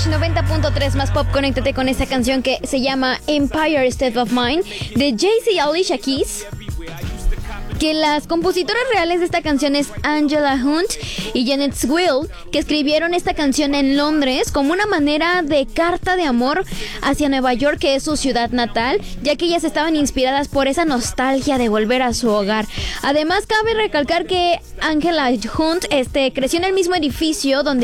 Touch 90.3 más pop. Conéctate con esta canción que se llama Empire State of Mind de Jay-Z y Alicia Keys. Que las compositoras reales de esta canción es Angela Hunt y Janet Swill, que escribieron esta canción en Londres como una manera de carta de amor hacia Nueva York, que es su ciudad natal, ya que ellas estaban inspiradas por esa nostalgia de volver a su hogar. Además, cabe recalcar que Angela Hunt creció en el mismo edificio donde